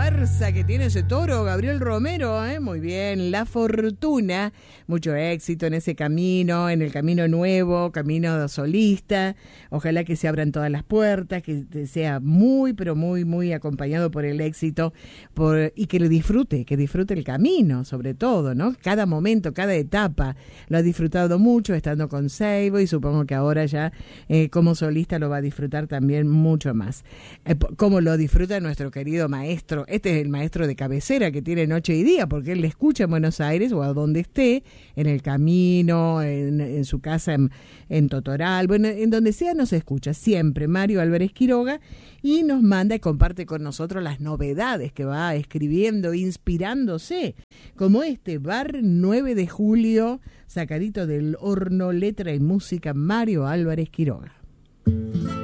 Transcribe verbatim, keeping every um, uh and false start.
fuerza que tiene ese toro, Gabriel Romero, ¿eh? Muy bien, La Fortuna, mucho éxito en ese camino, en el camino nuevo, camino solista, ojalá que se abran todas las puertas, que sea muy, pero muy, muy acompañado por el éxito, por, y que lo disfrute, que disfrute el camino, sobre todo, ¿no? Cada momento, cada etapa, lo ha disfrutado mucho estando con Seibo y supongo que ahora ya eh, como solista lo va a disfrutar también mucho más. Eh, como lo disfruta nuestro querido maestro, este es el maestro de cabecera que tiene noche y día, porque él le escucha en Buenos Aires o a donde esté, en el camino, en, en su casa en, en Totoral, bueno, en donde sea nos escucha siempre Mario Álvarez Quiroga y nos manda y comparte con nosotros las novedades que va escribiendo, inspirándose, como este Bar nueve de julio, sacadito del horno, letra y música, Mario Álvarez Quiroga.